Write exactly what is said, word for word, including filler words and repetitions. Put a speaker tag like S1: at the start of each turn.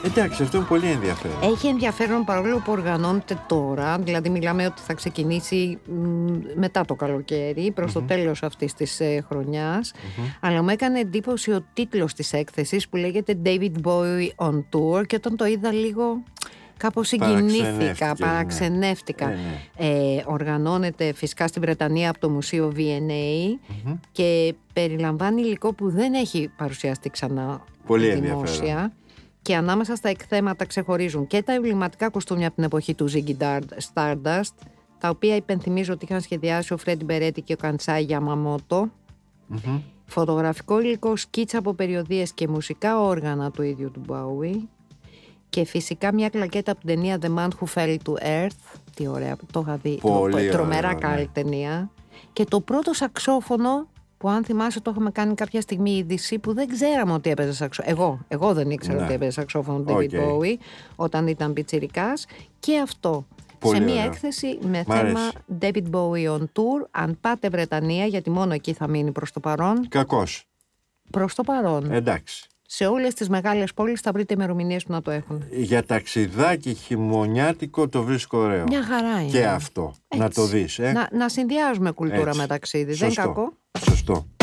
S1: Εντάξει, αυτό είναι πολύ ενδιαφέρον.
S2: Έχει ενδιαφέρον παρόλο που οργανώνεται τώρα, δηλαδή μιλάμε ότι θα ξεκινήσει μ, μετά το καλοκαίρι, προς mm-hmm. το τέλος αυτής της ε, χρονιάς. Mm-hmm. Αλλά μου έκανε εντύπωση ο τίτλος της έκθεσης που λέγεται David Bowie on Tour, και όταν το είδα λίγο κάπως συγκινήθηκα, παραξενεύτηκα. Ναι. Ναι, ναι. Ε, οργανώνεται φυσικά στην Βρετανία από το Μουσείο βι εν έι mm-hmm. και περιλαμβάνει υλικό που δεν έχει παρουσιαστεί ξανά
S1: πολύ
S2: δημόσια. Και ανάμεσα στα εκθέματα ξεχωρίζουν και τα εμβληματικά κοστούμια από την εποχή του Ziggy Stardust, τα οποία υπενθυμίζω ότι είχαν σχεδιάσει ο Φρέντι Μπερέτη και ο Καντσάι Γιαμαμότο, mm-hmm. φωτογραφικό υλικό, σκίτσα από περιοδίες και μουσικά όργανα του ίδιου του Bowie, και φυσικά μια κλακέτα από την ταινία The Man Who Fell to Earth. Τι ωραία, το είχα δει.
S1: Πολύ
S2: τρομερά
S1: ωραία,
S2: καλή
S1: ναι.
S2: ταινία. Και το πρώτο σαξόφωνο που, αν θυμάσαι, το είχαμε κάνει κάποια στιγμή είδηση που δεν ξέραμε ότι έπαιζε σαξόφωνο. Εγώ, εγώ δεν ήξερα ναι. ότι έπαιζε σαξόφωνο David okay. Bowie όταν ήταν πιτσιρικάς. Και αυτό πολύ σε μια ωραία. Έκθεση με Μ' θέμα αρέσει. David Bowie on Tour. Αν πάτε Βρετανία, γιατί μόνο εκεί θα μείνει προς το παρόν.
S1: Κακώς.
S2: Προς το παρόν.
S1: Εντάξει.
S2: Σε όλες τις μεγάλες πόλεις θα βρείτε ημερομηνίες που να το έχουν.
S1: Για ταξιδάκι χειμωνιάτικο το βρίσκω ωραίο.
S2: Μια χαρά είναι.
S1: Και αυτό. Έτσι. Να το δεις. Ε?
S2: Να, να συνδυάζουμε κουλτούρα
S1: Έτσι.
S2: με ταξίδι.
S1: Σωστό.
S2: Δεν είναι κακό.
S1: Σωστό.